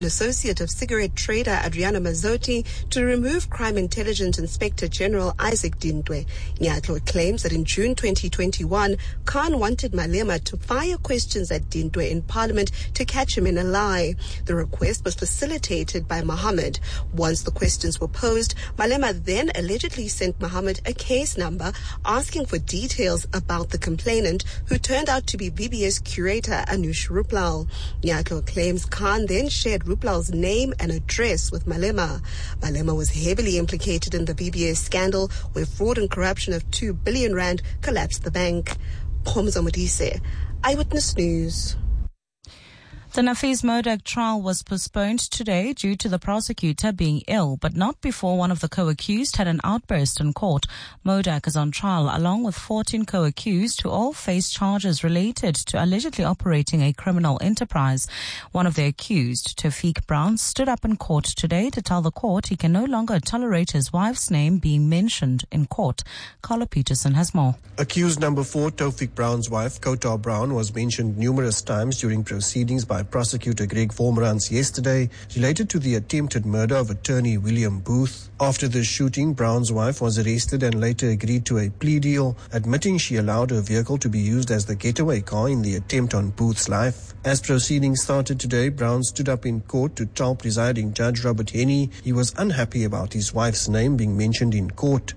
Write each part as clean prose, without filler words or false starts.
Associate of cigarette trader Adriana Mazzotti to remove Crime Intelligence Inspector General Isaac Dintwe. Nyatlo claims that in June 2021, Khan wanted Malema to fire questions at Dintwe in Parliament to catch him in a lie. The request was facilitated by Mohammed. Once the questions were posed, Malema then allegedly sent Mohammed a case number asking for details about the complainant, who turned out to be VBS curator Anush Ruplal. Nyatlo claims Khan then shared Ruplal's name and address with Malema. Malema was heavily implicated in the VBS scandal, where fraud and corruption of 2 billion rand collapsed the bank. Pomzo Modise, Eyewitness News. The Nafees Modak trial was postponed today due to the prosecutor being ill, but not before one of the co-accused had an outburst in court. Modak is on trial along with 14 co-accused who all face charges related to allegedly operating a criminal enterprise. One of the accused, Tawfiq Brown, stood up in court today to tell the court he can no longer tolerate his wife's name being mentioned in court. Carla Peterson has more. Accused number 4, Tawfiq Brown's wife, Kota Brown, was mentioned numerous times during proceedings by Prosecutor Greg Vormerans yesterday related to the attempted murder of attorney William Booth. After the shooting, Brown's wife was arrested and later agreed to a plea deal, admitting she allowed her vehicle to be used as the getaway car in the attempt on Booth's life. As proceedings started today, Brown stood up in court to tell presiding Judge Robert Henney he was unhappy about his wife's name being mentioned in court.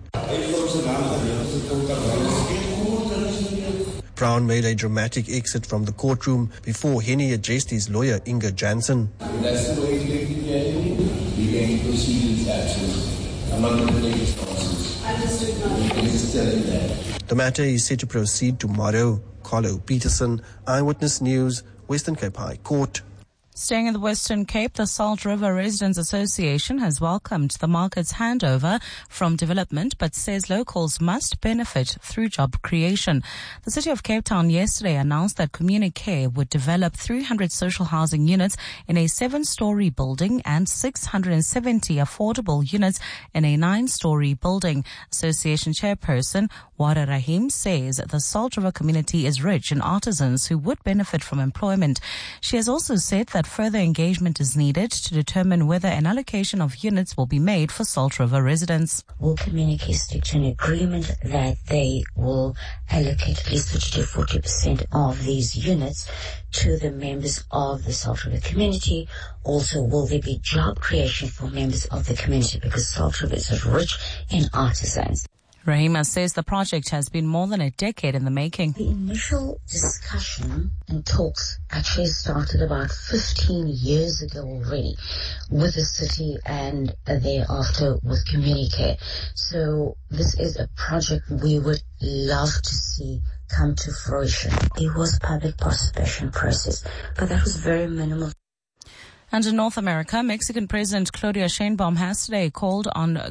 Brown made a dramatic exit from the courtroom before Henney addressed his lawyer, Inga Jansen. That's the way we're going to proceed in absence. I'm not going to take responsibility. I'm just telling you that. The matter is set to proceed tomorrow. Carlo Peterson, Eyewitness News, Western Cape High Court. Staying in the Western Cape, the Salt River Residents Association has welcomed the market's handover from development, but says locals must benefit through job creation. The City of Cape Town yesterday announced that Communique would develop 300 social housing units in a 7-story building and 670 affordable units in a 9-story building. Association chairperson Wada Rahim says the Salt River community is rich in artisans who would benefit from employment. She has also said that further engagement is needed to determine whether an allocation of units will be made for Salt River residents. Will Communique stick to an agreement that they will allocate at least 30 to 40% of these units to the members of the Salt River community? Also, will there be job creation for members of the community, because Salt River is rich in artisans? Rahima says the project has been more than a decade in the making. The initial discussion and talks actually started about 15 years ago already with the city and thereafter with Communique. So this is a project we would love to see come to fruition. It was a public participation process, but that was very minimal. And in North America, Mexican President Claudia Sheinbaum has today called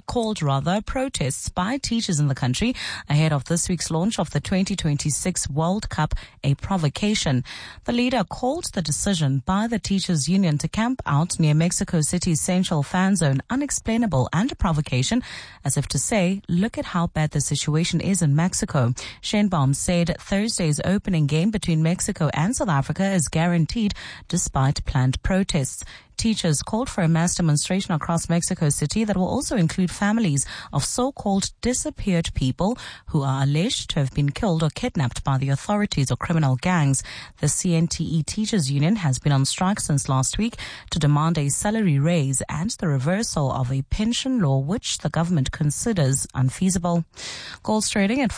protests by teachers in the country ahead of this week's launch of the 2026 World Cup a provocation. The leader called the decision by the teachers' union to camp out near Mexico City's central fan zone unexplainable and a provocation, as if to say, look at how bad the situation is in Mexico. Sheinbaum said Thursday's opening game between Mexico and South Africa is guaranteed despite planned protests. Teachers called for a mass demonstration across Mexico City that will also include families of so-called disappeared people who are alleged to have been killed or kidnapped by the authorities or criminal gangs. The CNTE Teachers Union has been on strike since last week to demand a salary raise and the reversal of a pension law which the government considers unfeasible. Gold trading at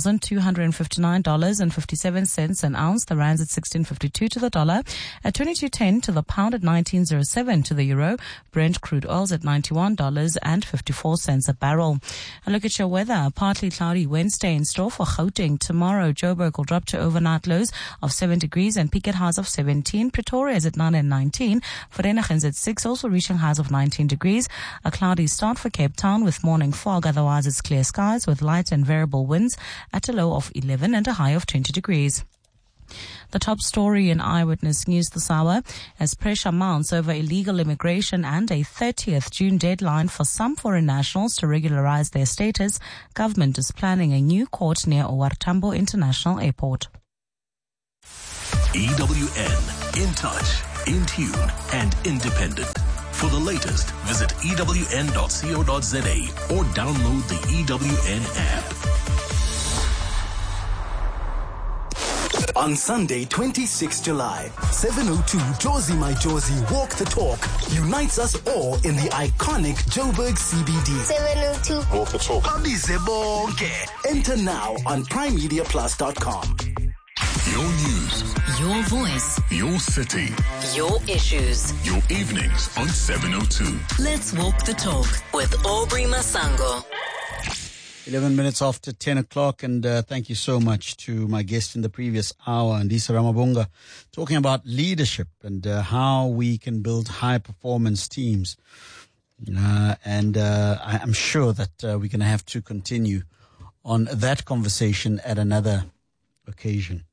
$4,259.57 an ounce. The rand's at 16.52 to the dollar, at 22.10 to the pound, at 19.07 to the euro. Brent crude oil's at $91.54 a barrel. A look at your weather. A partly cloudy Wednesday in store for Gauteng. Tomorrow, Joburg will drop to overnight lows of 7 degrees and peak at highs of 17. Pretoria is at 9 and 19. Vereeniging's at 6, also reaching highs of 19 degrees. A cloudy start for Cape Town with morning fog. Otherwise, it's clear skies with light and variable winds at a low of 11 and a high of 20 degrees. The top story in Eyewitness News this hour, as pressure mounts over illegal immigration and a 30th June deadline for some foreign nationals to regularize their status, government is planning a new court near OR Tambo International Airport. EWN, in touch. in tune, and independent. For the latest, visit ewn.co.za or download the EWN app. On Sunday, 26 July, 7:02 Jozi My Jozi Walk the Talk unites us all in the iconic Joburg CBD. 7:02 Walk the Talk. Abize bonke. Enter now on primemediaplus.com. Your news, your voice, your city, your issues, your evenings on 7:02. Let's walk the talk with Aubrey Masango. 11 minutes after 10 o'clock, and thank you so much to my guest in the previous hour, Andisa Ramabunga, talking about leadership and how we can build high-performance teams. I'm sure that we're going to have to continue on that conversation at another occasion.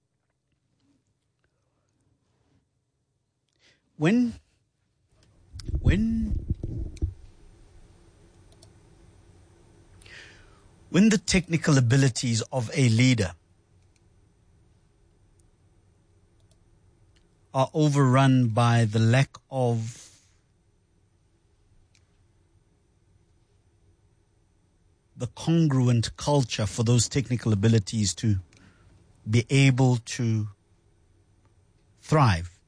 When the technical abilities of a leader are overrun by the lack of the congruent culture for those technical abilities to be able to thrive,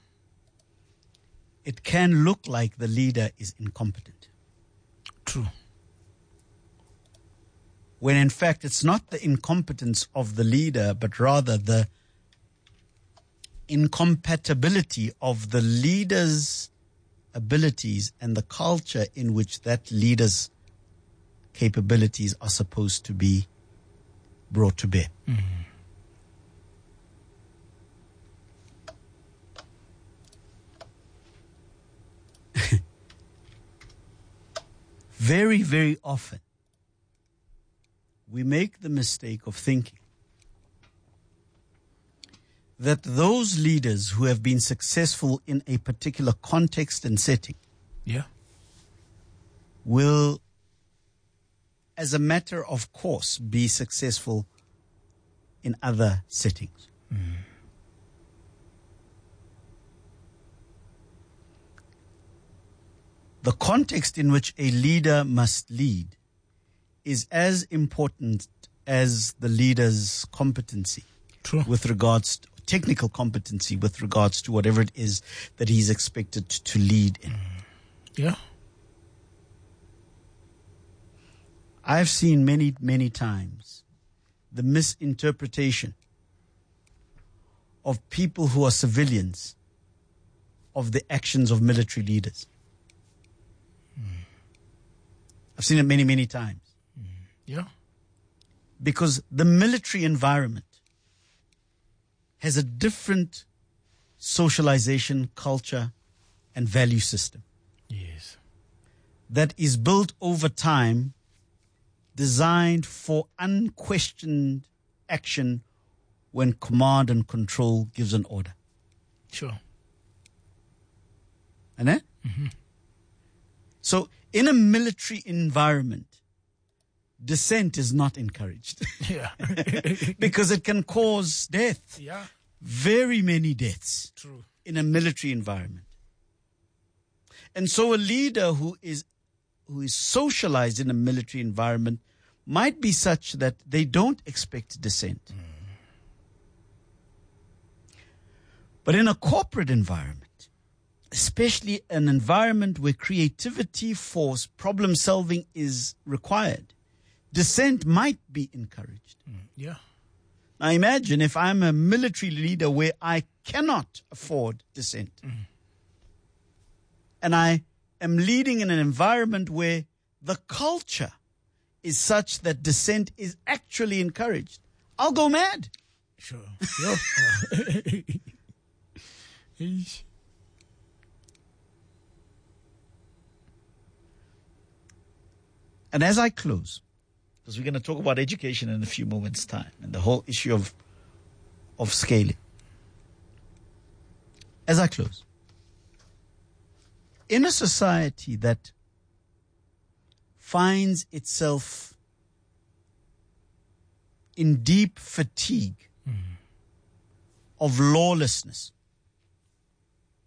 it can look like the leader is incompetent. True. When in fact it's not the incompetence of the leader, but rather the incompatibility of the leader's abilities and the culture in which that leader's capabilities are supposed to be brought to bear. Very, very often, we make the mistake of thinking that those leaders who have been successful in a particular context and setting will, as a matter of course, be successful in other settings. The context in which a leader must lead is as important as the leader's competency. True. With regards to technical competency, with regards to whatever it is that he's expected to lead in. Yeah. I've seen many, many times the misinterpretation of people who are civilians of the actions of military leaders. I've seen it many, many times. Yeah. Because the military environment has a different socialization, culture, and value system. Yes. That is built over time, designed for unquestioned action when command and control gives an order. Sure. And So in a military environment, dissent is not encouraged. Yeah. Because it can cause death. Yeah. Very many deaths. True. In a military environment. And so a leader who is socialized in a military environment might be such that they don't expect dissent. But in a corporate environment, especially an environment where creativity for problem solving is required, dissent might be encouraged. Yeah. Now imagine if I'm a military leader where I cannot afford dissent. And I am leading in an environment where the culture is such that dissent is actually encouraged. I'll go mad. Sure. And as I close, because we're going to talk about education in a few moments' time and the whole issue of scaling. As I close, in a society that finds itself in deep fatigue of lawlessness,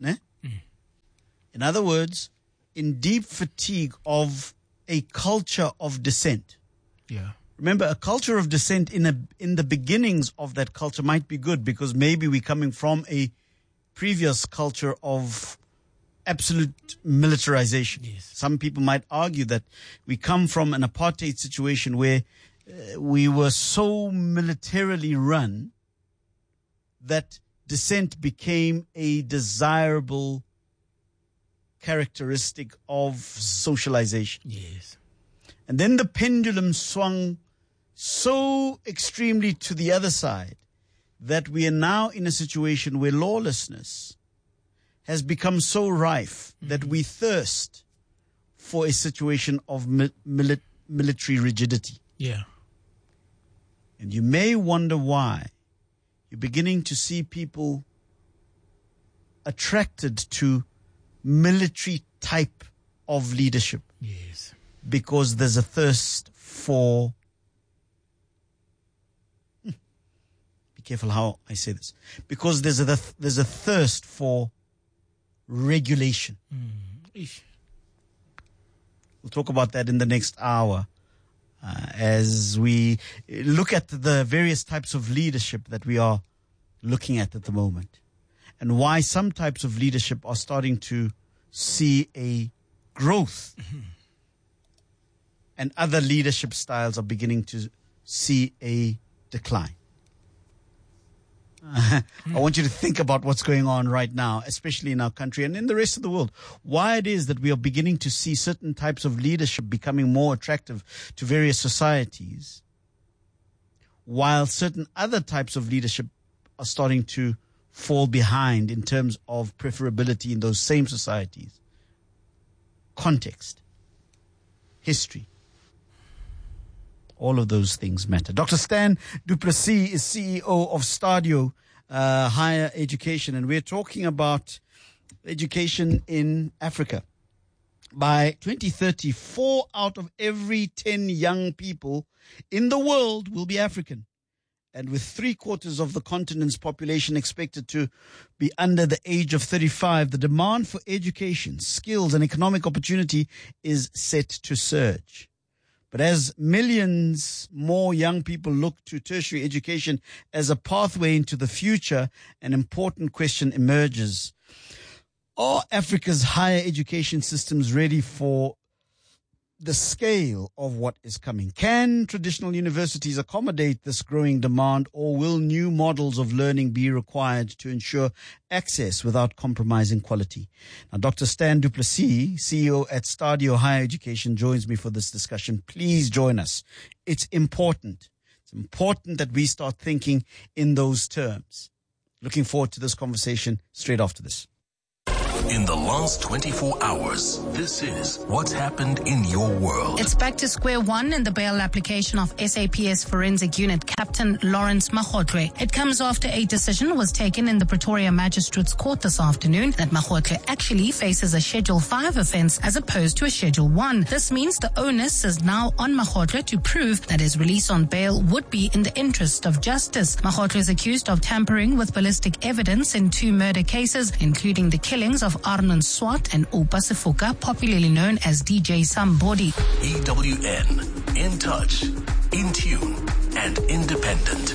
Ne? In other words, in deep fatigue of a culture of dissent. Yeah. Remember, a culture of dissent in the beginnings of that culture might be good because maybe we're coming from a previous culture of absolute militarization. Yes. Some people might argue that we come from an apartheid situation where we were so militarily run that dissent became a desirable characteristic of socialization. Yes. And then the pendulum swung so extremely to the other side that we are now in a situation where lawlessness has become so rife that we thirst for a situation of military rigidity. Yeah. And you may wonder why you're beginning to see people attracted to military type of leadership. Yes. Because there's a thirst for... Be careful how I say this. Because there's a thirst for regulation. We'll talk about that in the next hour as we look at the various types of leadership that we are looking at the moment and why some types of leadership are starting to see a growth and other leadership styles are beginning to see a decline. I want you to think about what's going on right now, especially in our country and in the rest of the world. Why it is that we are beginning to see certain types of leadership becoming more attractive to various societies, while certain other types of leadership are starting to fall behind in terms of preferability in those same societies. Context, history, all of those things matter. Dr. Stan du Plessis is CEO of Stadio Higher Education, and we're talking about education in Africa. By 2030, 4 out of every 10 young people in the world will be African. And with 3/4 of the continent's population expected to be under the age of 35, the demand for education, skills, and economic opportunity is set to surge. But as millions more young people look to tertiary education as a pathway into the future, an important question emerges. Are Africa's higher education systems ready for the scale of what is coming? Can traditional universities accommodate this growing demand, or will new models of learning be required to ensure access without compromising quality? Now, Dr. Stan du Plessis, CEO at Stadio Higher Education, joins me for this discussion. Please join us. It's important. It's important that we start thinking in those terms. Looking forward to this conversation straight after this. In the last 24 hours, this is what's happened in your world. It's back to square one in the bail application of SAPS Forensic Unit Captain Lawrence Magotlo. It comes after a decision was taken in the Pretoria Magistrates Court this afternoon that Magotlo actually faces a Schedule 5 offence as opposed to a Schedule 1. This means the onus is now on Magotlo to prove that his release on bail would be in the interest of justice. Magotlo is accused of tampering with ballistic evidence in 2 murder cases, including the killings of Arnon Swart and Oupa Sefuka, popularly known as DJ Sambodi. EWN, in touch, in tune, and independent.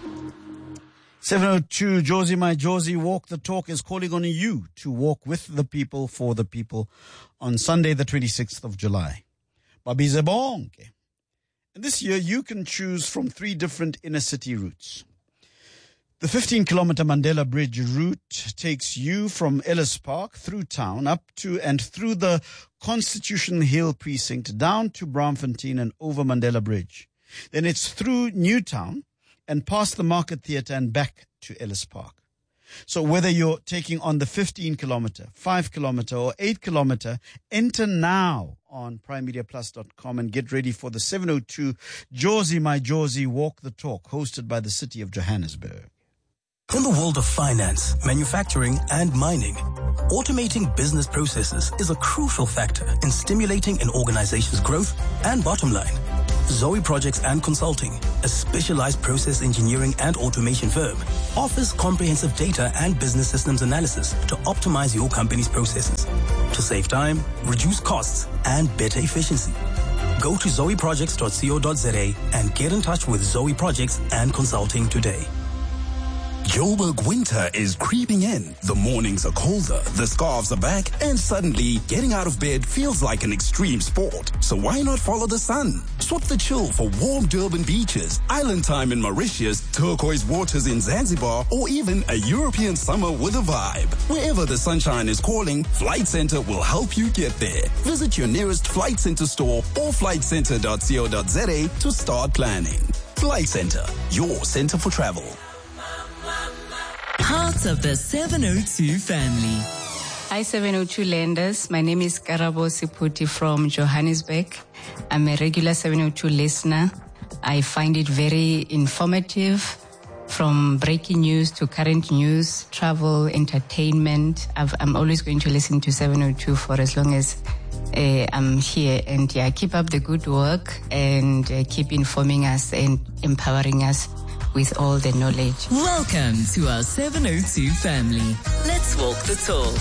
702, Josie My Josie, Walk the Talk is calling on you to walk with the people, for the people, on Sunday the 26th of July. Babize bonke. And this year you can choose from 3 different inner city routes. The 15-kilometer Mandela Bridge route takes you from Ellis Park through town up to and through the Constitution Hill precinct down to Braamfontein and over Mandela Bridge. Then it's through Newtown and past the Market Theatre and back to Ellis Park. So whether you're taking on the 15-kilometer, 5-kilometer or 8-kilometer, enter now on primemediaplus.com and get ready for the 702 Josie My Josie Walk the Talk, hosted by the City of Johannesburg. In the world of finance, manufacturing, and mining, automating business processes is a crucial factor in stimulating an organization's growth and bottom line. Zoe Projects and Consulting, a specialized process engineering and automation firm, offers comprehensive data and business systems analysis to optimize your company's processes, to save time, reduce costs, and better efficiency. Go to zoeprojects.co.za and get in touch with Zoe Projects and Consulting today. Joburg winter is creeping in. The mornings are colder, the scarves are back, and suddenly getting out of bed feels like an extreme sport. So why not follow the sun? Swap the chill for warm Durban beaches, island time in Mauritius, turquoise waters in Zanzibar, or even a European summer with a vibe. Wherever the sunshine is calling, Flight Centre will help you get there. Visit your nearest Flight Centre store or flightcentre.co.za to start planning. Flight Centre, your centre for travel. Part of the 702 family. Hi 702 lenders, my name is Karabo Siputi from Johannesburg. I'm a regular 702 listener. I find it very informative, from breaking news to current news, travel, entertainment. I'm always going to listen to 702 for as long as I'm here. And yeah, keep up the good work and keep informing us and empowering us with all the knowledge. Welcome to our 702 family. Let's walk the talk.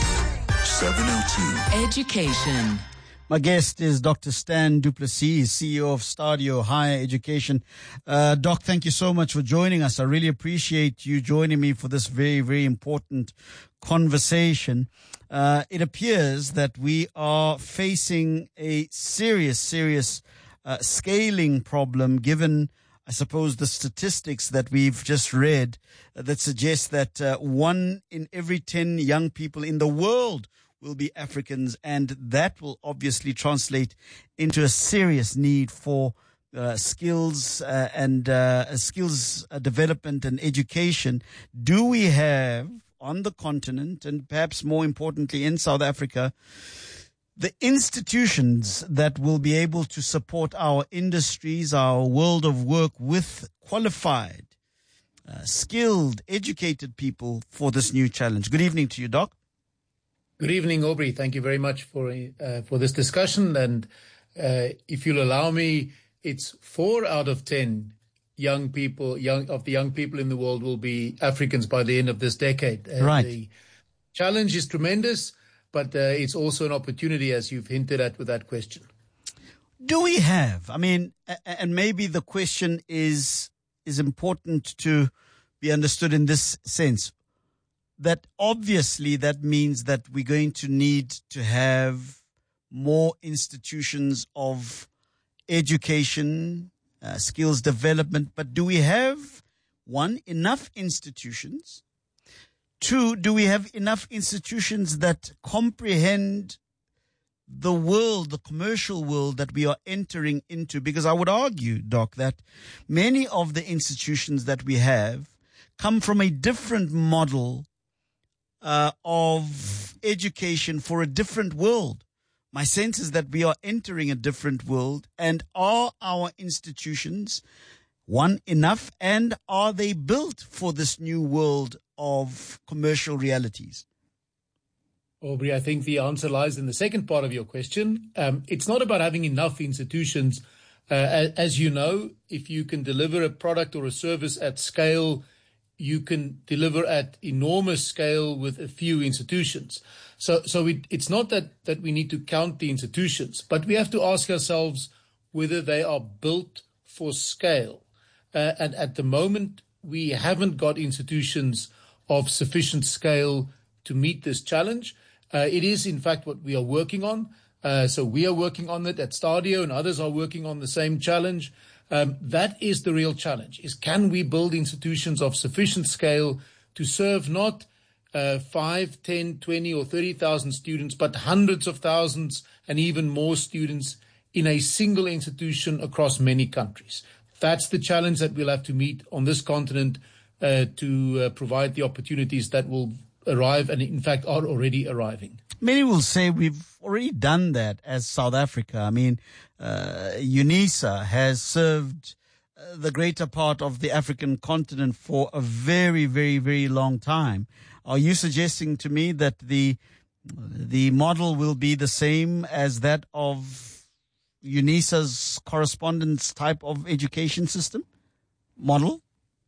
702 Education. My guest is Dr. Stan du Plessis, CEO of Stadio Higher Education. Doc, thank you so much for joining us. I really appreciate you joining me for this very, very important conversation. It appears that we are facing a serious scaling problem, given, I suppose, the statistics that we've just read that suggest that 1 in every 10 young people in the world will be Africans, and that will obviously translate into a serious need for skills and skills development and education. Do we have on the continent, and perhaps more importantly in South Africa, the institutions that will be able to support our industries, our world of work with qualified, skilled, educated people for this new challenge? Good evening to you, Doc. Good evening, Aubrey. Thank you very much for this discussion. And if you'll allow me, it's 4 out of 10 young people in the world will be Africans by the end of this decade. Right. The challenge is tremendous, but it's also an opportunity, as you've hinted at with that question. Do we have, I mean, and maybe the question is important to be understood in this sense, that obviously that means that we're going to need to have more institutions of education, skills development. But do we have, 1, enough institutions? 2, do we have enough institutions that comprehend the world, the commercial world that we are entering into? Because I would argue, Doc, that many of the institutions that we have come from a different model of education for a different world. My sense is that we are entering a different world, and are our institutions, 1, enough, and are they built for this new world of commercial realities? Aubrey, I think the answer lies in the second part of your question. It's not about having enough institutions. As you know, if you can deliver a product or a service at scale, you can deliver at enormous scale with a few institutions. So it's not that we need to count the institutions, but we have to ask ourselves whether they are built for scale. And at the moment, we haven't got institutions of sufficient scale to meet this challenge. It is, in fact, what we are working on. So we are working on it at Stadio, and others are working on the same challenge. That is the real challenge, is can we build institutions of sufficient scale to serve not 5, 10, 20 or 30,000 students, but hundreds of thousands and even more students in a single institution across many countries. That's the challenge that we'll have to meet on this continent to provide the opportunities that will arrive and in fact are already arriving. Many will say we've already done that as South Africa. I mean, UNISA has served the greater part of the African continent for a very, very, very long time. Are you suggesting to me that the model will be the same as that of UNISA's correspondence type of education system model?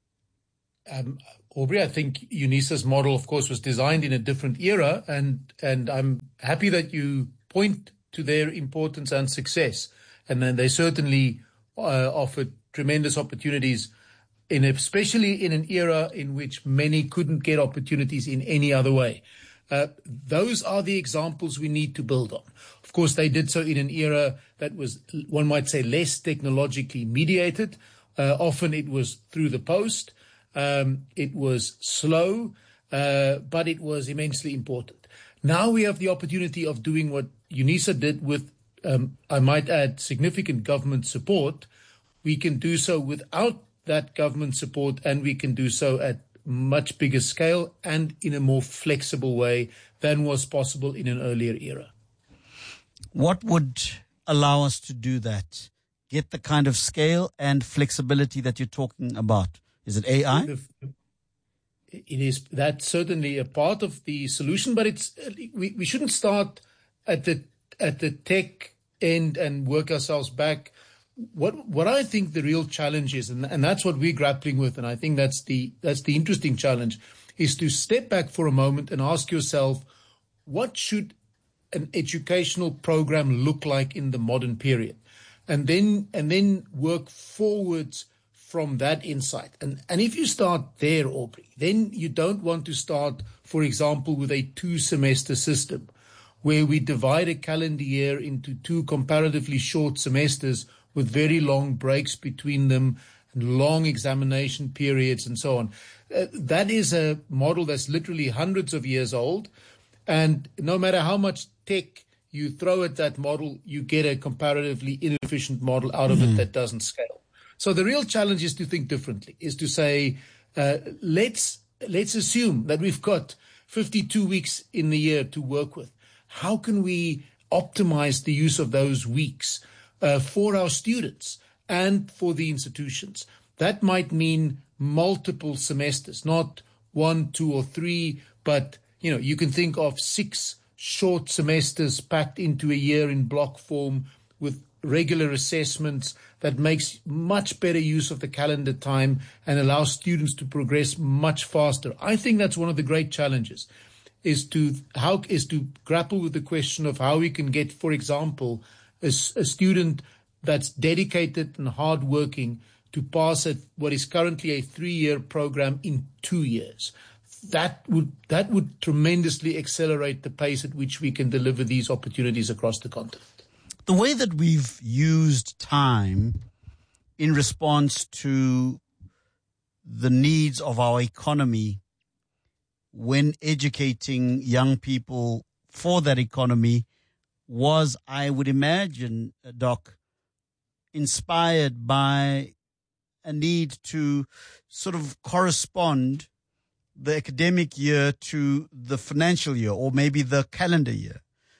Aubrey, I think UNISA's model, of course, was designed in a different era, and I'm happy that you point to their importance and success. And then they certainly offered tremendous opportunities, especially in an era in which many couldn't get opportunities in any other way. Those are the examples we need to build on. Of course, they did so in an era that was, one might say, less technologically mediated. Often it was through the post. It was slow, but it was immensely important. Now we have the opportunity of doing what UNISA did with, I might add, significant government support. We can do so without that government support, and we can do so at much bigger scale and in a more flexible way than was possible in an earlier era. What would allow us to do that? Get the kind of scale and flexibility that you're talking about? Is it AI? It is. That's certainly a part of the solution, but it's we shouldn't start at the tech end and work ourselves back. What I think the real challenge is, and that's what we're grappling with, and I think that's the interesting challenge, is to step back for a moment and ask yourself, what should an educational program look like in the modern period, and then work forwards from that insight. And if you start there, Aubrey, then you don't want to start, for example, with a 2-semester system where we divide a calendar year into 2 comparatively short semesters with very long breaks between them and long examination periods and so on. That is a model that's literally hundreds of years old. And no matter how much tech you throw at that model, you get a comparatively inefficient model out of it that doesn't scale. So the real challenge is to think differently, is to say, let's assume that we've got 52 weeks in the year to work with. How can we optimize the use of those weeks for our students and for the institutions? That might mean multiple semesters, not 1, 2, or 3, but you can think of 6 short semesters packed into a year in block form with regular assessments that makes much better use of the calendar time and allows students to progress much faster. I think that's one of the great challenges, is to grapple with the question of how we can get, for example, a student that's dedicated and hardworking to pass at what is currently a 3-year program in 2 years. That would tremendously accelerate the pace at which we can deliver these opportunities across the continent. The way that we've used time in response to the needs of our economy when educating young people for that economy was, I would imagine, Doc, inspired by a need to sort of correspond the academic year to the financial year, or maybe the calendar year.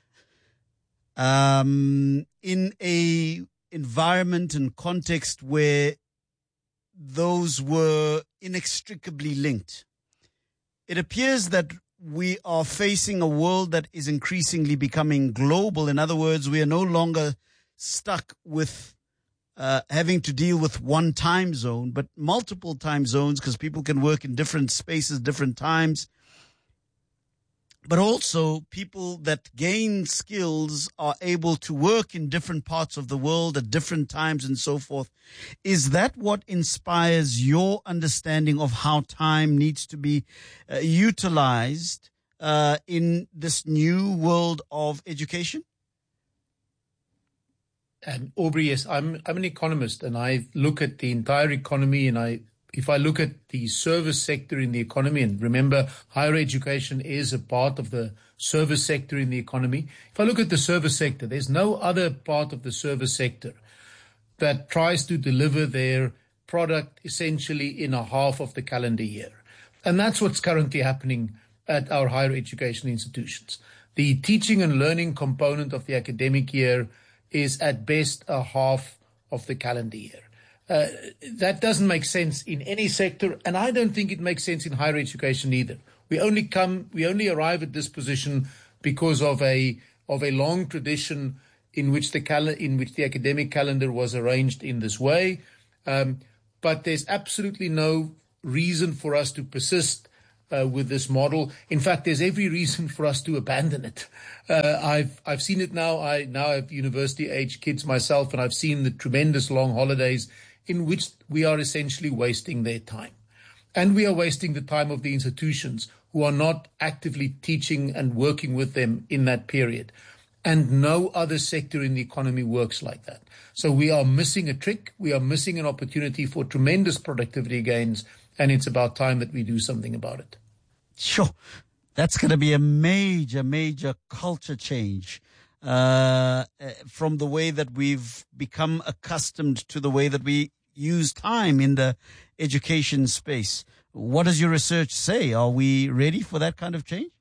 In a environment and context where those were inextricably linked. It appears that we are facing a world that is increasingly becoming global. In other words, we are no longer stuck with having to deal with one time zone, but multiple time zones, because people can work in different spaces, different times. But also people that gain skills are able to work in different parts of the world at different times and so forth. Is that what inspires your understanding of how time needs to be utilized in this new world of education? And Aubrey, yes, I'm an economist, and I look at the entire economy, and if I look at the service sector in the economy, and remember, higher education is a part of the service sector in the economy. If I look at the service sector, there's no other part of the service sector that tries to deliver their product essentially in a half of the calendar year. And that's what's currently happening at our higher education institutions. The teaching and learning component of the academic year is at best a half of the calendar year. That doesn't make sense in any sector, and I don't think it makes sense in higher education either. We only arrive at this position because of a long tradition in which the academic calendar was arranged in this way. But there's absolutely no reason for us to persist with this model. In fact, there's every reason for us to abandon it. I've seen it now. I now have university-age kids myself, and I've seen the tremendous long holidays in which we are essentially wasting their time. And we are wasting the time of the institutions who are not actively teaching and working with them in that period. And no other sector in the economy works like that. So we are missing a trick. We are missing an opportunity for tremendous productivity gains, and it's about time that we do something about it. Sure. That's going to be a major, major culture change from the way that we've become accustomed to the way that we use time in the education space. What does your research say? Are we ready for that kind of change?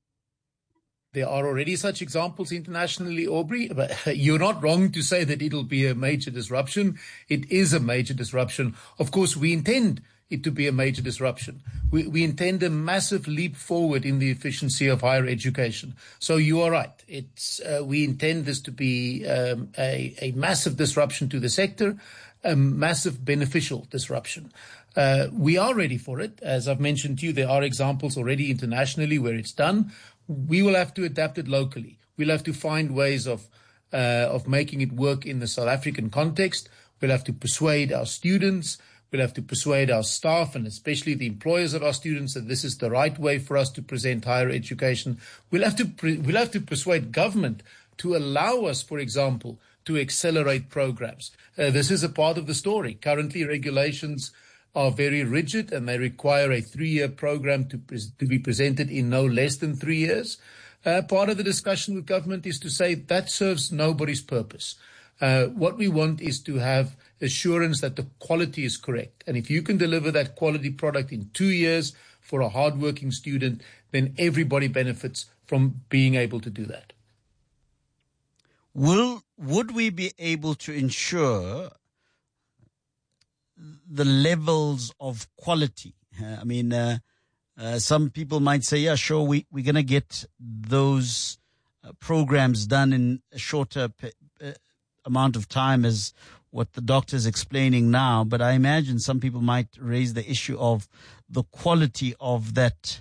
There are already such examples internationally, Aubrey, but you're not wrong to say that it'll be a major disruption. It is a major disruption. Of course, we intend it to be a major disruption. We intend a massive leap forward in the efficiency of higher education. So you are right. We intend this to be a massive disruption to the sector, a massive beneficial disruption. We are ready for it. As I've mentioned to you, there are examples already internationally where it's done. We will have to adapt it locally. We'll have to find ways of making it work in the South African context. We'll have to persuade our students. We'll have to persuade our staff and especially the employers of our students that this is the right way for us to present higher education. We'll have to persuade government to allow us, for example, to accelerate programs. This is a part of the story. Currently, regulations are very rigid and they require a 3-year program to be presented in no less than 3 years. Part of the discussion with government is to say that serves nobody's purpose. What we want is to have assurance that the quality is correct. And if you can deliver that quality product in 2 years for a hardworking student, then everybody benefits from being able to do that. Would we be able to ensure the levels of quality? I mean, some people might say, yeah, sure, we're going to get those programs done in a shorter amount of time as what the doctor is explaining now. But I imagine some people might raise the issue of the quality of that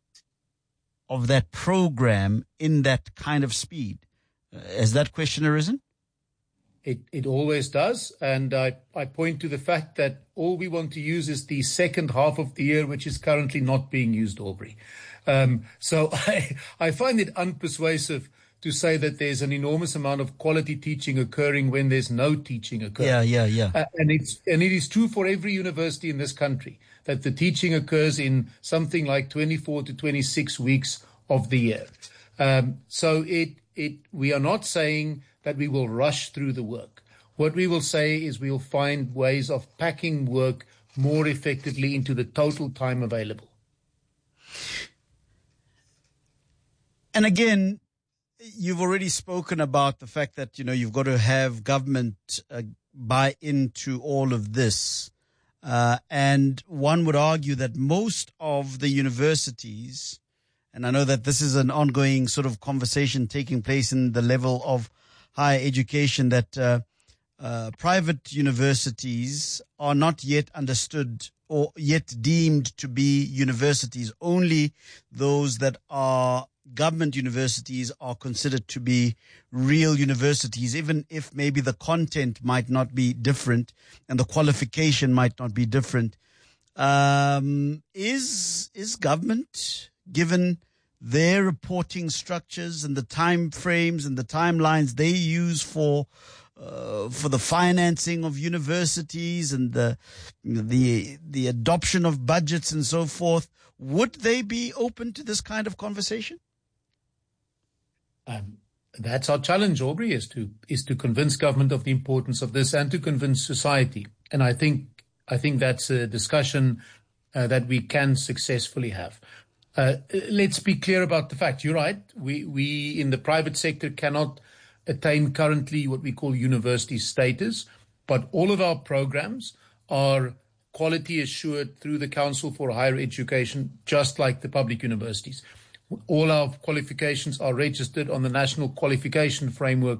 program in that kind of speed. Has that question arisen? It always does. And I point to the fact that all we want to use is the second half of the year, which is currently not being used, Aubrey. So I find it unpersuasive to say that there's an enormous amount of quality teaching occurring when there's no teaching occurring. Yeah. And it is true for every university in this country that the teaching occurs in something like 24 to 26 weeks of the year. So we are not saying that we will rush through the work. What we will say is we will find ways of packing work more effectively into the total time available. And again, you've already spoken about the fact that, you've got to have government buy into all of this. And one would argue that most of the universities, and I know that this is an ongoing sort of conversation taking place in the level of higher education, that private universities are not yet understood or yet deemed to be universities. Only those that are government universities are considered to be real universities, even if maybe the content might not be different and the qualification might not be different. Is government, given their reporting structures and the time frames and the timelines they use for the financing of universities and the adoption of budgets and so forth, would they be open to this kind of conversation? That's our challenge, Aubrey, is to convince government of the importance of this and to convince society. And I think that's a discussion that we can successfully have. Let's be clear about the fact. You're right. We in the private sector cannot attain currently what we call university status, but all of our programs are quality assured through the Council for Higher Education, just like the public universities. All our qualifications are registered on the National Qualification Framework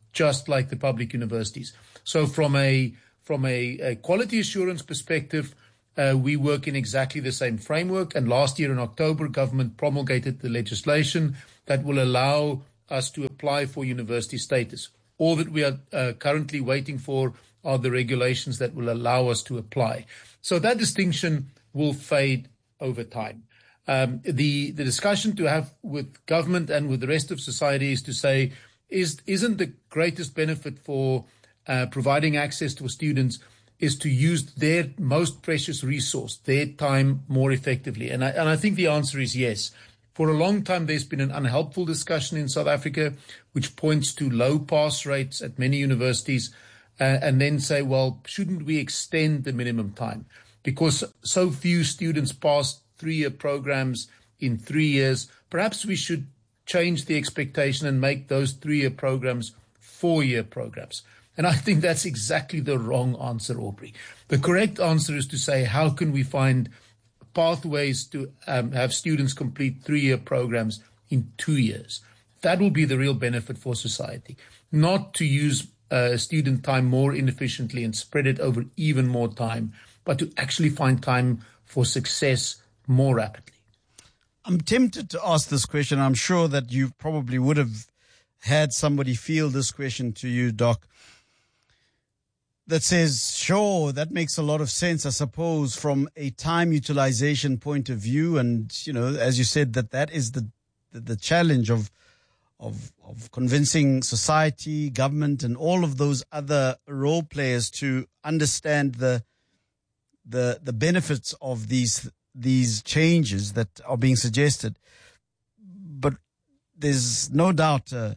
just like the public universities. So from a quality assurance perspective, we work in exactly the same framework. And last year in October, government promulgated the legislation that will allow us to apply for university status. All that we are currently waiting for are the regulations that will allow us to apply. So that distinction will fade over time. The discussion to have with government and with the rest of society is to say, isn't the greatest benefit for providing access to students is to use their most precious resource, their time, more effectively? And I think the answer is yes. For a long time, there's been an unhelpful discussion in South Africa, which points to low pass rates at many universities, and then say, well, shouldn't we extend the minimum time? Because so few students pass 3-year programs in 3 years, perhaps we should change the expectation and make those 3-year programs 4-year programs. And I think that's exactly the wrong answer, Aubrey. The correct answer is to say, how can we find pathways to have students complete 3-year programs in 2 years? That will be the real benefit for society, not to use student time more inefficiently and spread it over even more time, but to actually find time for success more rapidly. I'm tempted to ask this question. I'm sure that you probably would have had somebody field this question to you, Doc, that says, sure, that makes a lot of sense, I suppose, from a time utilization point of view. And, you know, as you said, that is the challenge of convincing society, government, and all of those other role players to understand the benefits of these changes that are being suggested. But there's no doubt a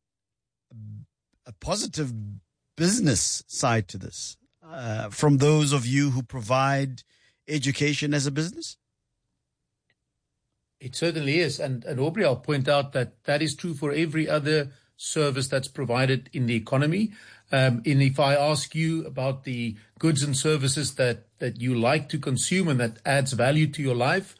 positive business side to this from those of you who provide education as a business? It certainly is. And Aubrey, I'll point out that is true for every other service that's provided in the economy. And if I ask you about the goods and services that you like to consume and that adds value to your life,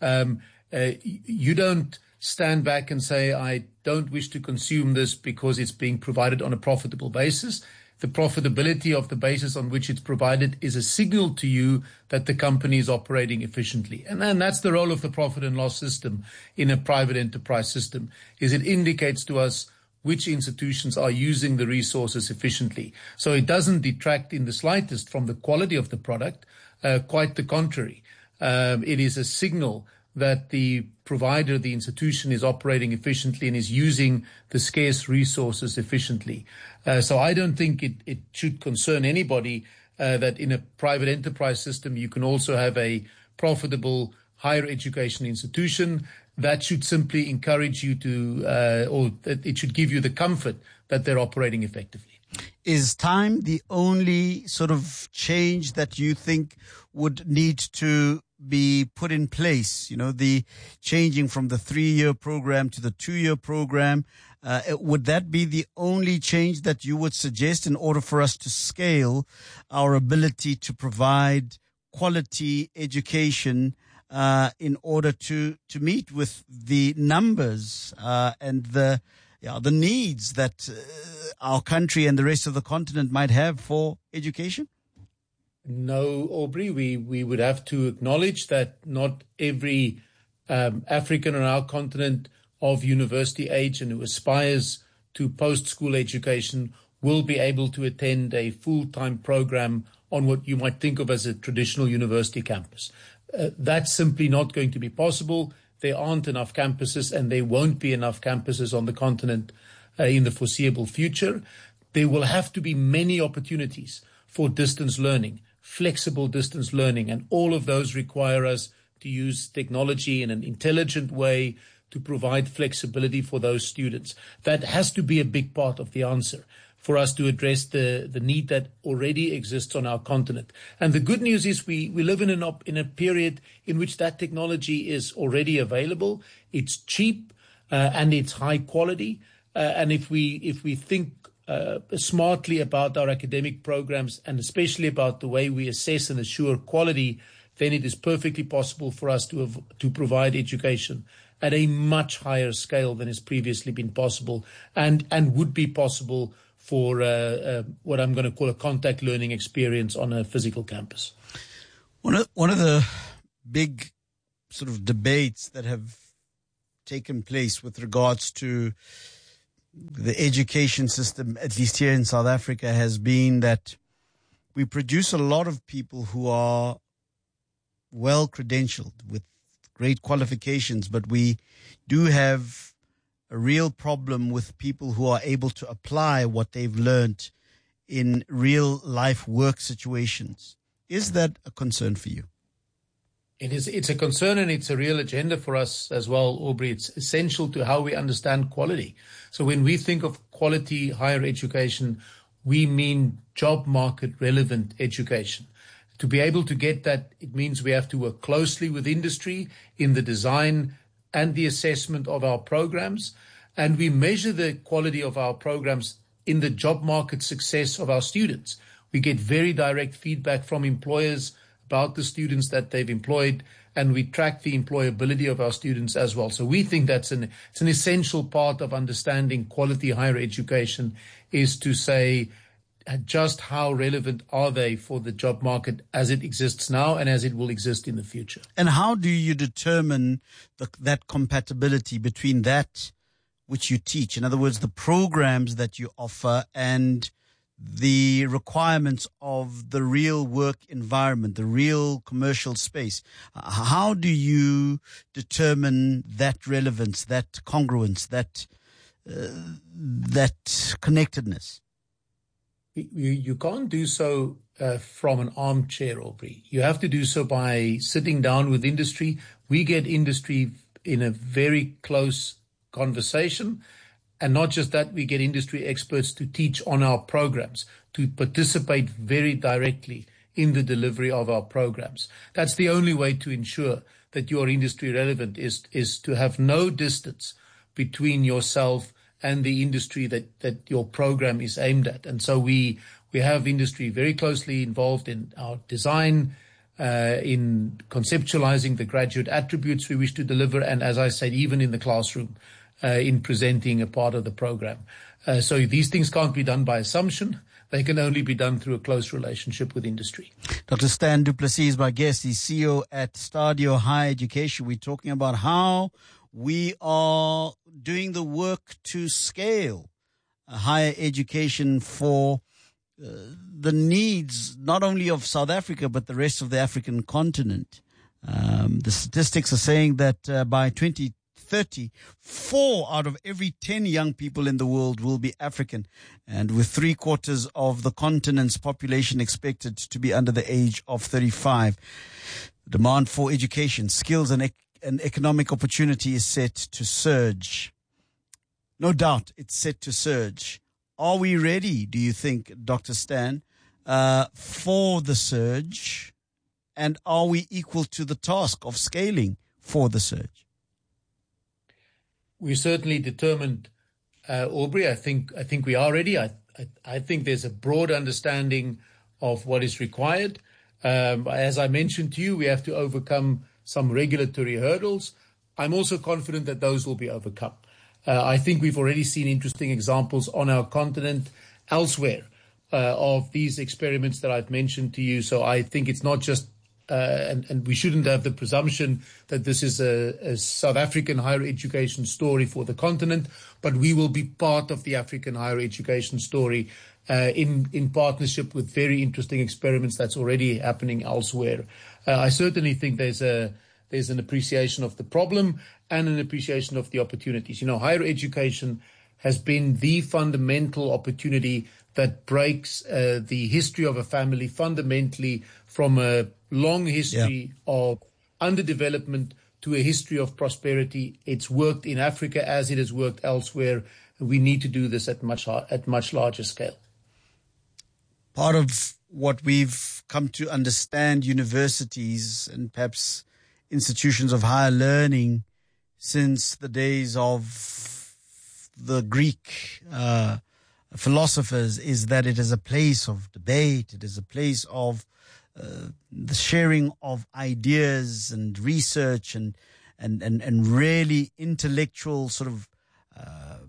you don't stand back and say, I don't wish to consume this because it's being provided on a profitable basis. The profitability of the basis on which it's provided is a signal to you that the company is operating efficiently. And then that's the role of the profit and loss system in a private enterprise system, is it indicates to us which institutions are using the resources efficiently. So it doesn't detract in the slightest from the quality of the product, quite the contrary. It is a signal that the provider, the institution, is operating efficiently and is using the scarce resources efficiently. So I don't think it should concern anybody that in a private enterprise system you can also have a profitable higher education institution. That should simply encourage you to, or it should give you the comfort that they're operating effectively. Is time the only sort of change that you think would need to be put in place? You know, the changing from the 3-year program to the 2-year program. Would that be the only change that you would suggest in order for us to scale our ability to provide quality education in order to meet with the numbers and the needs that our country and the rest of the continent might have for education? No, Aubrey, we would have to acknowledge that not every African on our continent of university age and who aspires to post-school education will be able to attend a full-time program on what you might think of as a traditional university campus. That's simply not going to be possible. There aren't enough campuses, and there won't be enough campuses on the continent in the foreseeable future. There will have to be many opportunities for distance learning, flexible distance learning, and all of those require us to use technology in an intelligent way to provide flexibility for those students. That has to be a big part of the answer for us to address the need that already exists on our continent. And the good news is we live in a period in which that technology is already available. It's cheap and it's high quality. And if we think smartly about our academic programs and especially about the way we assess and assure quality, then it is perfectly possible for us to provide education at a much higher scale than has previously been possible and would be possible for what I'm going to call a contact learning experience on a physical campus. One of the big sort of debates that have taken place with regards to the education system, at least here in South Africa, has been that we produce a lot of people who are well credentialed with great qualifications, but we do have a real problem with people who are able to apply what they've learned in real life work situations. Is that a concern for you? It is. It's a concern, and it's a real agenda for us as well, Aubrey. It's essential to how we understand quality. So when we think of quality higher education, we mean job market relevant education. To be able to get that, it means we have to work closely with industry in the design and the assessment of our programs. And we measure the quality of our programs in the job market success of our students. We get very direct feedback from employers about the students that they've employed, and we track the employability of our students as well. So we think it's an essential part of understanding quality higher education, is to say just how relevant are they for the job market as it exists now and as it will exist in the future. And how do you determine that compatibility between that which you teach, in other words, the programs that you offer, and the requirements of the real work environment, the real commercial space? How do you determine that relevance, that congruence, that connectedness? You can't do so from an armchair, Aubrey. You have to do so by sitting down with industry. We get industry in a very close conversation. And not just that, we get industry experts to teach on our programs, to participate very directly in the delivery of our programs. That's the only way to ensure that you are industry relevant, is to have no distance between yourself and the industry that your program is aimed at. And so we have industry very closely involved in our design, in conceptualizing the graduate attributes we wish to deliver, and as I said, even in the classroom, in presenting a part of the program. So these things can't be done by assumption. They can only be done through a close relationship with industry. Dr. Stan du Plessis is my guest. He's CEO at Stadio Higher Education. We're talking about how we are doing the work to scale higher education for the needs not only of South Africa, but the rest of the African continent. The statistics are saying that by 2030, 4 out of every 10 young people in the world will be African, and with 3/4 of the continent's population expected to be under the age of 35. The demand for education, skills, and economic opportunity is set to surge. No doubt it's set to surge. Are we ready, do you think, Dr. Stan, for the surge? And are we equal to the task of scaling for the surge? We're certainly determined, Aubrey. I think we are ready. I think there's a broad understanding of what is required. As I mentioned to you, we have to overcome some regulatory hurdles. I'm also confident that those will be overcome. I think we've already seen interesting examples on our continent elsewhere of these experiments that I've mentioned to you. So I think it's not just, and we shouldn't have the presumption that this is a South African higher education story for the continent, but we will be part of the African higher education story in partnership with very interesting experiments that's already happening elsewhere. I certainly think there's an appreciation of the problem and an appreciation of the opportunities. You know, higher education has been the fundamental opportunity that breaks the history of a family fundamentally from a long history of underdevelopment to a history of prosperity. It's worked in Africa as it has worked elsewhere. We need to do this at much larger scale. Part of what we've come to understand universities and perhaps institutions of higher learning since the days of the Greek philosophers is that it is a place of debate. It is a place of the sharing of ideas and research and really intellectual sort of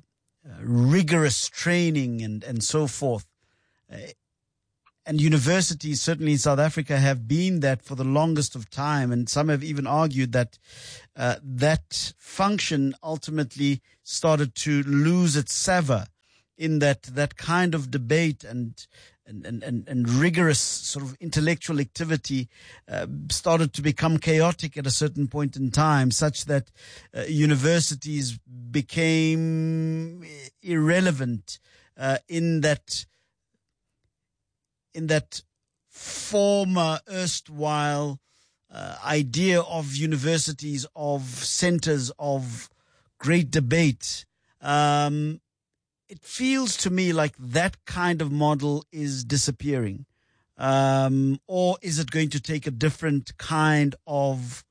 rigorous training and so forth. And universities, certainly in South Africa, have been that for the longest of time. And some have even argued that that function ultimately started to lose its savor in that kind of debate and rigorous sort of intellectual activity started to become chaotic at a certain point in time, such that universities became irrelevant in that former erstwhile idea of universities, of centers of great debate. It feels to me like that kind of model is disappearing. Or is it going to take a different kind of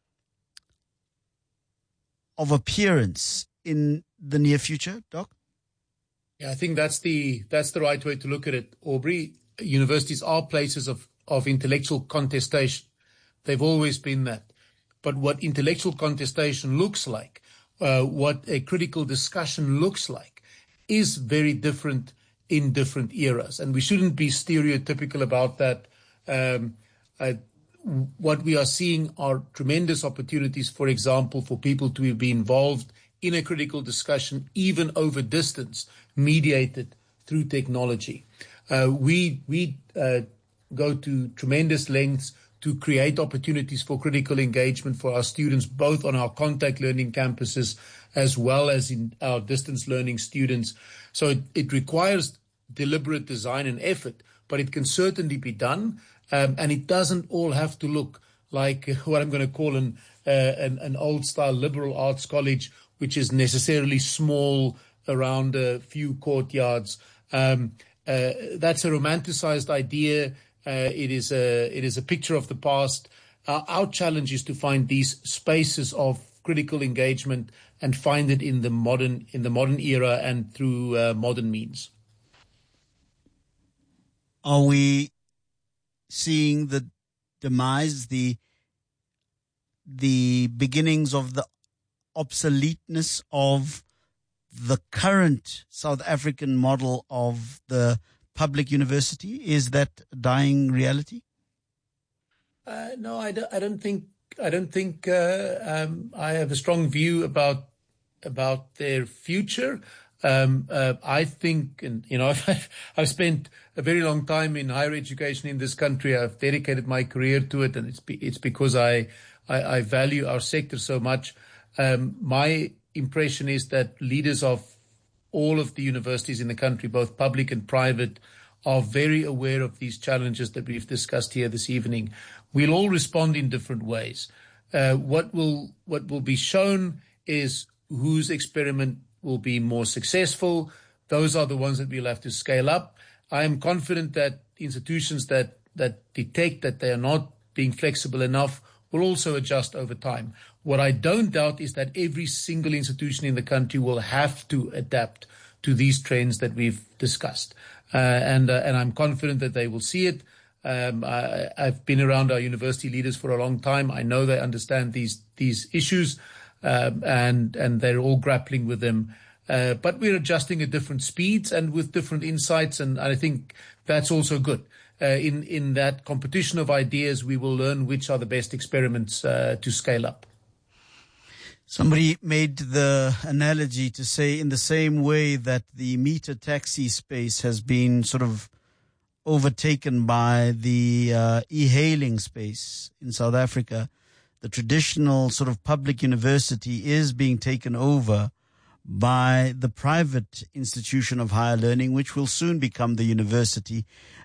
appearance in the near future, Doc? Yeah, I think that's the right way to look at it, Aubrey. Universities are places of intellectual contestation. They've always been that. But what intellectual contestation looks like, what a critical discussion looks like, is very different in different eras. And we shouldn't be stereotypical about that. What we are seeing are tremendous opportunities, for example, for people to be involved in a critical discussion, even over distance, mediated through technology. We go to tremendous lengths to create opportunities for critical engagement for our students, both on our contact learning campuses as well as in our distance learning students. So it requires deliberate design and effort, but it can certainly be done. And it doesn't all have to look like what I'm going to call an old-style liberal arts college, which is necessarily small around a few courtyards. That's a romanticized idea. It is a picture of the past. Our challenge is to find these spaces of critical engagement and find it in the modern era and through modern means. Are we seeing the demise, the beginnings of the obsoleteness of the current South African model of the public university? Is that a dying reality? No, I don't think I have a strong view about their future. I think, and I've spent a very long time in higher education in this country. I've dedicated my career to it, and it's because I value our sector so much. My impression is that leaders of all of the universities in the country, both public and private, are very aware of these challenges that we've discussed here this evening. We'll all respond in different ways. What will be shown is whose experiment will be more successful. Those are the ones that we'll have to scale up. I am confident that institutions that detect that they are not being flexible enough will also adjust over time. What I don't doubt is that every single institution in the country will have to adapt to these trends that we've discussed. And I'm confident that they will see it. I've been around our university leaders for a long time. I know they understand these issues, and they're all grappling with them. But we're adjusting at different speeds and with different insights, and I think that's also good. In that competition of ideas, we will learn which are the best experiments to scale up. Somebody made the analogy to say, in the same way that the meter taxi space has been sort of overtaken by the e-hailing space in South Africa, the traditional sort of public university is being taken over by the private institution of higher learning, which will soon become the university.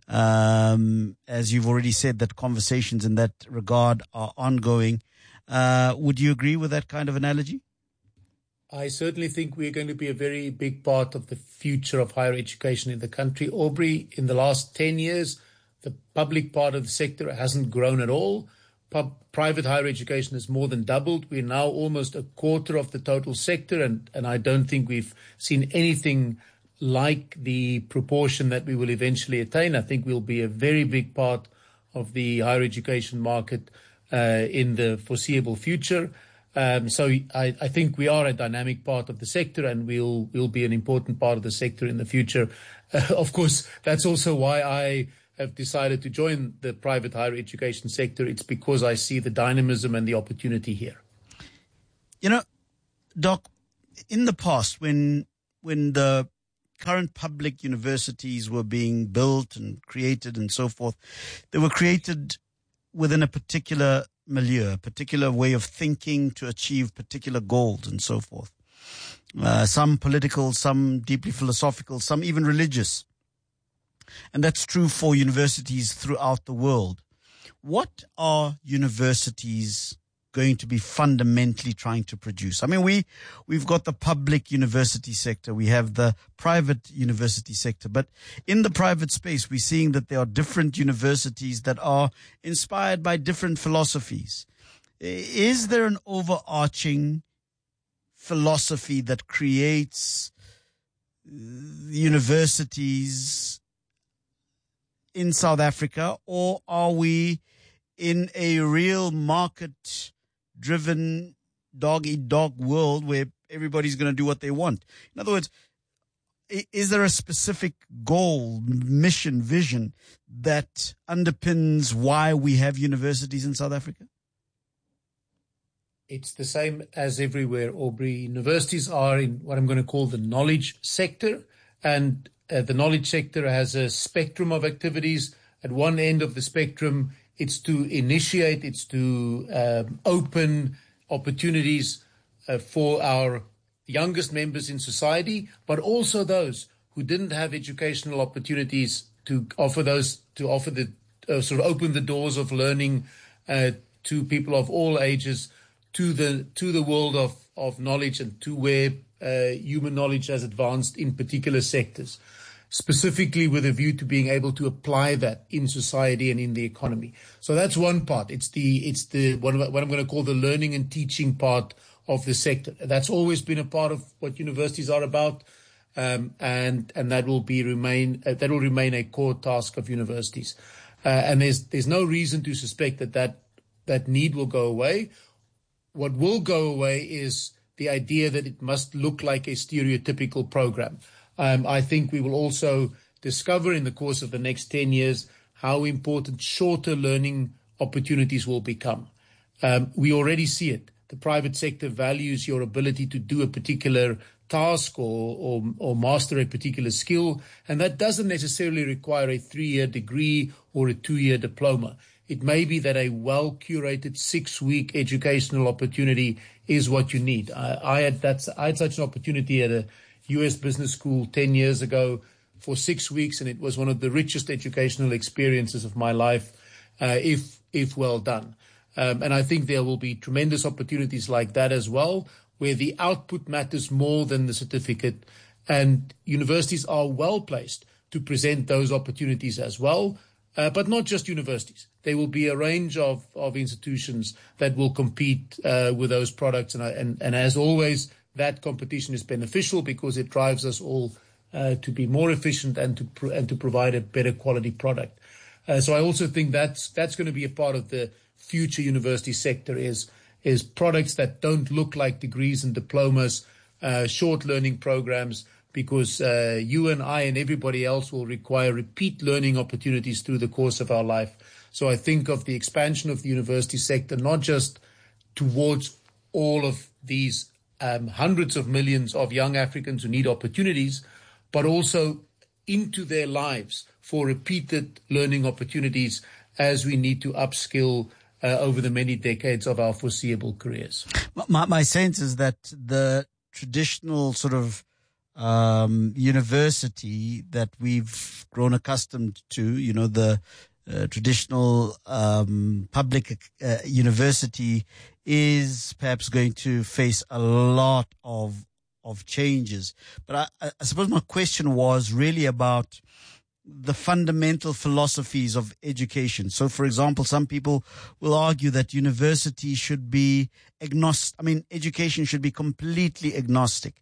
As you've already said, that conversations in that regard are ongoing. Would you agree with that kind of analogy? I certainly think we're going to be a very big part of the future of higher education in the country. Aubrey, in the last 10 years, the public part of the sector hasn't grown at all. Private higher education has more than doubled. We're now almost a quarter of the total sector, and I don't think we've seen anything like the proportion that we will eventually attain. I think we'll be a very big part of the higher education market in the foreseeable future. So I think we are a dynamic part of the sector, and we'll be an important part of the sector in the future. Of course, that's also why I have decided to join the private higher education sector. It's because I see the dynamism and the opportunity here. You know, Doc, in the past, when the current public universities were being built and created and so forth, they were created within a particular milieu, a particular way of thinking to achieve particular goals and so forth. Some political, some deeply philosophical, some even religious. And that's true for universities throughout the world. What are universities going to be fundamentally trying to produce? I mean, we've got the public university sector, we have the private university sector, but in the private space, we're seeing that there are different universities that are inspired by different philosophies. Is there an overarching philosophy that creates universities in South Africa, or are we in a real market-driven dog-eat-dog world where everybody's going to do what they want? In other words, is there a specific goal, mission, vision that underpins why we have universities in South Africa? It's the same as everywhere, Aubrey. Universities are in what I'm going to call the knowledge sector, and the knowledge sector has a spectrum of activities. At one end of the spectrum, it's to initiate, it's to open opportunities for our youngest members in society, but also those who didn't have educational opportunities to offer the sort of open the doors of learning to people of all ages, to the world of knowledge, and to where human knowledge has advanced in particular sectors, specifically with a view to being able to apply that in society and in the economy. So that's one part. It's the what I'm going to call the learning and teaching part of the sector. That's always been a part of what universities are about, and that will remain a core task of universities. And there's no reason to suspect that need will go away. What will go away is the idea that it must look like a stereotypical program. I think we will also discover in the course of the next 10 years how important shorter learning opportunities will become. We already see it. The private sector values your ability to do a particular task or master a particular skill, and that doesn't necessarily require a 3-year degree or a 2-year diploma. It may be that a well-curated 6-week educational opportunity is what you need. I had such an opportunity at a US business school 10 years ago for 6 weeks, and it was one of the richest educational experiences of my life, if well done. And I think there will be tremendous opportunities like that as well, where the output matters more than the certificate, and universities are well placed to present those opportunities as well. But not just universities. There will be a range of institutions that will compete with those products. And as always, that competition is beneficial because it drives us all to be more efficient and to provide a better quality product. So I also think that's going to be a part of the future university sector is products that don't look like degrees and diplomas, short learning programs, because you and I and everybody else will require repeat learning opportunities through the course of our life. So I think of the expansion of the university sector, not just towards all of these hundreds of millions of young Africans who need opportunities, but also into their lives for repeated learning opportunities as we need to upskill over the many decades of our foreseeable careers. My sense is that the traditional sort of university that we've grown accustomed to, the traditional public university is perhaps going to face a lot of changes. But I suppose my question was really about the fundamental philosophies of education. So, for example, some people will argue that university should be education should be completely agnostic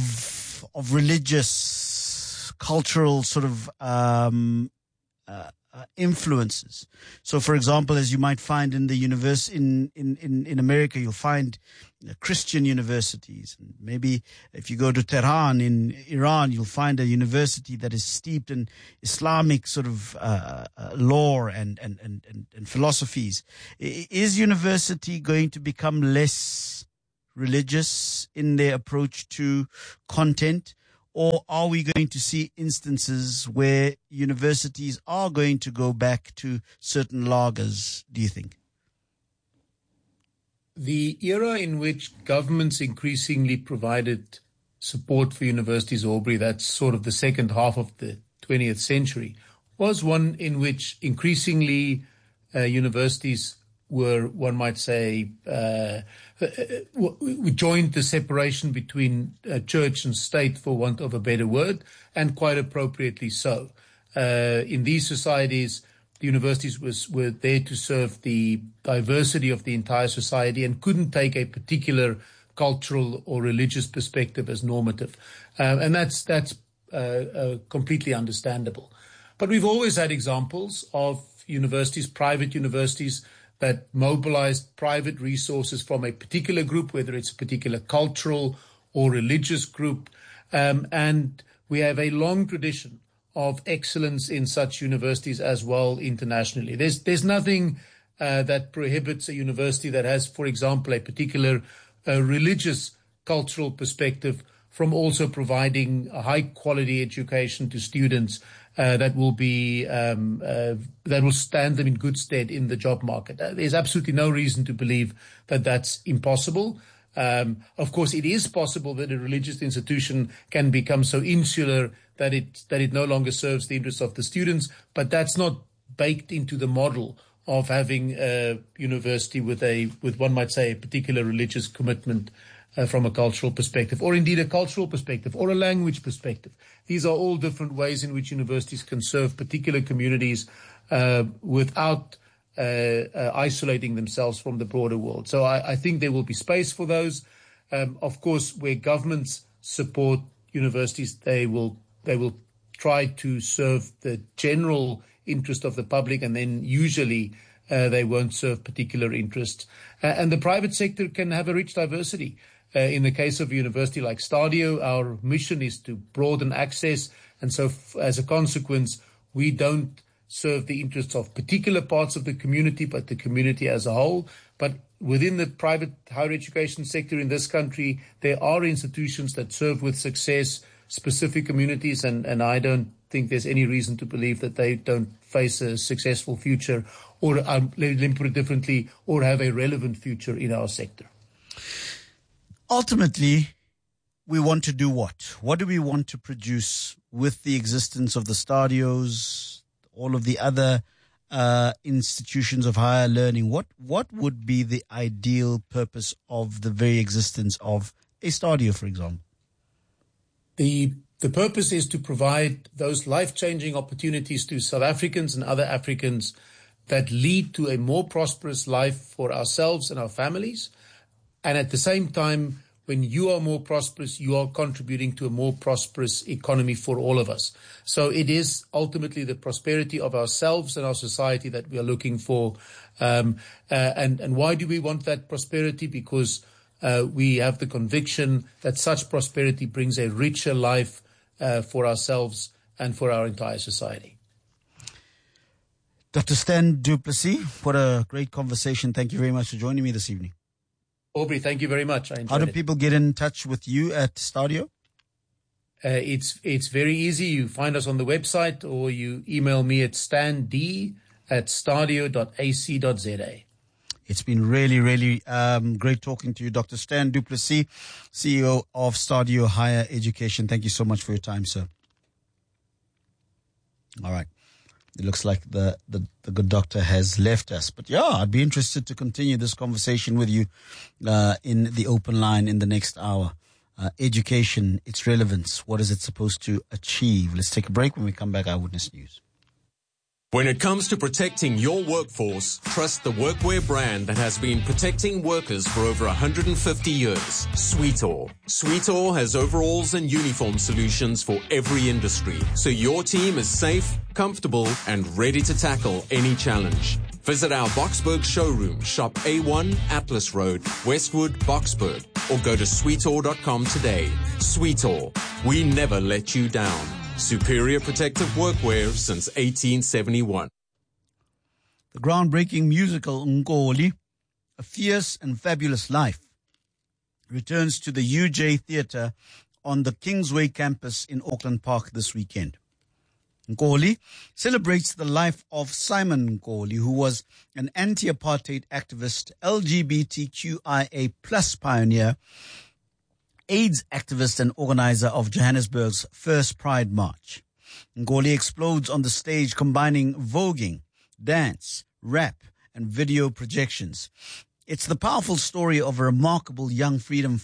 of religious, cultural sort of influences. So, for example, as you might find in the in America, you'll find Christian universities. Maybe if you go to Tehran in Iran, you'll find a university that is steeped in Islamic sort of lore and philosophies. Is university going to become less religious in their approach to content? Or are we going to see instances where universities are going to go back to certain lagers, do you think? The era in which governments increasingly provided support for universities, Aubrey, that's sort of the second half of the 20th century, was one in which increasingly universities were, one might say, we joined the separation between church and state, for want of a better word, and quite appropriately so. In these societies, the universities were there to serve the diversity of the entire society and couldn't take a particular cultural or religious perspective as normative. And that's completely understandable. But we've always had examples of universities, private universities, that mobilized private resources from a particular group, whether it's a particular cultural or religious group. And we have a long tradition of excellence in such universities as well internationally. There's nothing that prohibits a university that has, for example, a particular religious cultural perspective from also providing a high quality education to students that will be that will stand them in good stead in the job market. There's absolutely no reason to believe that that's impossible. Of course, it is possible that a religious institution can become so insular that it no longer serves the interests of the students, but that's not baked into the model of having a university with one might say a particular religious commitment from a cultural perspective, or indeed a cultural perspective, or a language perspective. These are all different ways in which universities can serve particular communities without isolating themselves from the broader world. So I think there will be space for those. Of course, where governments support universities, they will try to serve the general interest of the public, and then usually they won't serve particular interests. And the private sector can have a rich diversity. In the case of a university like Stadio, our mission is to broaden access. And so as a consequence, we don't serve the interests of particular parts of the community, but the community as a whole. But within the private higher education sector in this country, there are institutions that serve with success specific communities, and I don't think there's any reason to believe that they don't face a successful future, or, let me put it differently, or have a relevant future in our sector. Ultimately, we want to do what? What do we want to produce with the existence of the Stadios, all of the other institutions of higher learning? What would be the ideal purpose of the very existence of a Stadio, for example? The purpose is to provide those life-changing opportunities to South Africans and other Africans that lead to a more prosperous life for ourselves and our families. And at the same time, when you are more prosperous, you are contributing to a more prosperous economy for all of us. So it is ultimately the prosperity of ourselves and our society that we are looking for. And why do we want that prosperity? Because we have the conviction that such prosperity brings a richer life for ourselves and for our entire society. Dr. Stan du Plessis, what a great conversation. Thank you very much for joining me this evening. Aubrey, thank you very much. I enjoyed How do it. people get in touch with you at Stadio? It's very easy. You find us on the website, or you email me at stand@stadio.ac.za. It's been really, really great talking to you, Dr. Stan du Plessis, CEO of Stadio Higher Education. Thank you so much for your time, sir. All right. It looks like the good doctor has left us. But yeah, I'd be interested to continue this conversation with you in the open line in the next hour. Education, its relevance, what is it supposed to achieve? Let's take a break. When we come back, Eyewitness News. When it comes to protecting your workforce, trust the workwear brand that has been protecting workers for over 150 years, Sweetall. Sweetall has overalls and uniform solutions for every industry, so your team is safe, comfortable, and ready to tackle any challenge. Visit our Boksburg showroom, shop A1 Atlas Road, Westwood, Boksburg, or go to sweetall.com today. Sweetall, we never let you down. Superior protective workwear since 1871. The groundbreaking musical Nkoli, A Fierce and Fabulous Life, returns to the UJ Theatre on the Kingsway campus in Auckland Park this weekend. Nkoli celebrates the life of Simon Nkoli, who was an anti-apartheid activist, LGBTQIA+ pioneer, AIDS activist and organizer of Johannesburg's first Pride March. Nkoli explodes on the stage, combining voguing, dance, rap, and video projections. It's the powerful story of a remarkable young freedom